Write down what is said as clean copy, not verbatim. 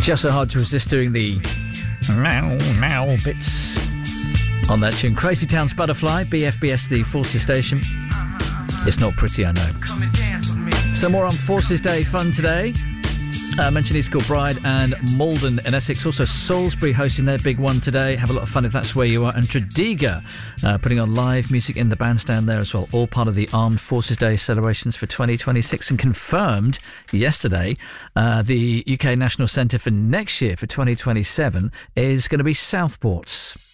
Just so hard to resist doing the now bits on that tune. Crazy Town's Butterfly, BFBS, the Forces station. It's not pretty, I know. Some more on Forces Day fun today. I mentioned East Kilbride and Malden in Essex. Also Salisbury hosting their big one today. Have a lot of fun if that's where you are. And Tredegar putting on live music in the bandstand there as well. All part of the Armed Forces Day celebrations for 2026. And confirmed yesterday, the UK National Centre for next year, for 2027, is going to be Southport.